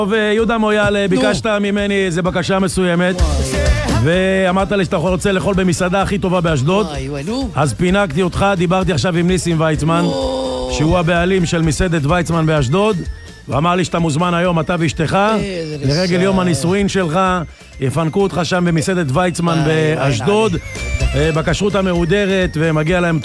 טוב, יהודה מויאל, ביקשת ממני איזה בקשה מסוימת ואמרת לי שאתה רוצה לאכול במסעדה הכי טובה באשדוד. אז פינקתי אותך, דיברתי עכשיו עם ניסים ויצמן שהוא הבעלים של מסעדת ויצמן באשדוד, ואמר לי שאתה מוזמן היום, אתה ואשתך, לרגל יום הנישואין שלך, יפנקו אותך שם במסעדת ויצמן באשדוד, בכשרות המהודרת, ומגיע להם